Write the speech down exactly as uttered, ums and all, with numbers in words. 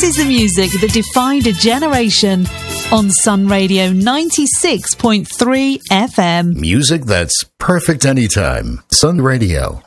is the music that defined a generation on Sun Radio ninety-six point three F M. Music that's perfect anytime. Sun Radio.